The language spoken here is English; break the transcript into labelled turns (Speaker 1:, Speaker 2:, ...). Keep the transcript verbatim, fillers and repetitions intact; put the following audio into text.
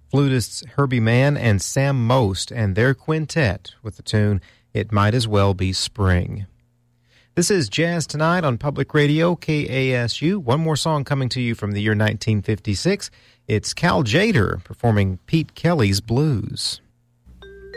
Speaker 1: flutists Herbie Mann and Sam Most and their quintet with the tune It Might As Well Be Spring. This is Jazz Tonight on Public Radio, K A S U. One more song coming to you from the year nineteen fifty-six. It's Cal Tjader performing Pete Kelly's Blues.